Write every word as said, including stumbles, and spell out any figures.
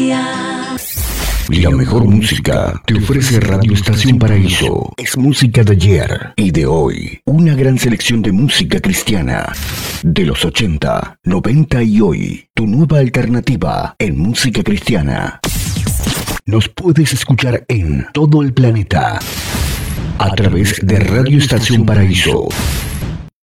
día. La mejor música te ofrece Radio Estación Paraíso. Es música de ayer y de hoy. Una gran selección de música cristiana. De los ochenta, noventa y hoy. Tu nueva alternativa en música cristiana. Nos puedes escuchar en todo el planeta a través de Radio Estación Paraíso.